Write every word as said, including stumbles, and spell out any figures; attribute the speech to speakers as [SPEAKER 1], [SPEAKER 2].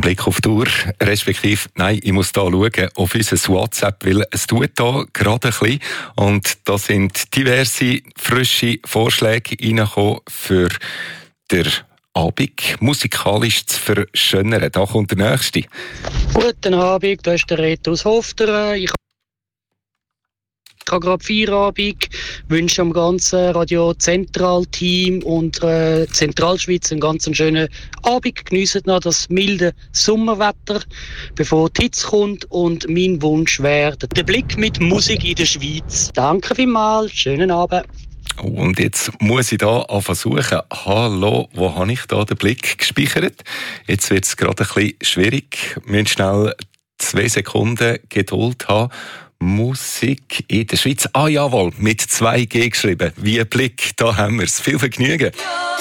[SPEAKER 1] Blick auf die Uhr, respektive, nein, ich muss da schauen auf unser WhatsApp, weil es tut da gerade ein bisschen. Und da sind diverse frische Vorschläge reingekommen für den Abend musikalisch zu verschönern. Da kommt der Nächste.
[SPEAKER 2] Guten Abend, da ist der Reto aus Hofteren. Ich Ich habe gerade Feierabend, wünsche dem ganzen Radio Zentral-Team und äh, Zentralschweiz einen ganz schönen Abend. Geniessen noch das milde Sommerwetter, bevor die Hitze kommt. Und mein Wunsch wäre der Blick mit Musik in der Schweiz. Danke vielmals, schönen Abend.
[SPEAKER 1] Und jetzt muss ich da versuchen, hallo, wo habe ich da den Blick gespeichert? Jetzt wird es gerade ein bisschen schwierig. Wir müssen schnell zwei Sekunden Geduld haben. Musik in der Schweiz. Ah, jawohl, mit zwei G geschrieben. Wie ein Blick, da haben wir es. Viel Vergnügen.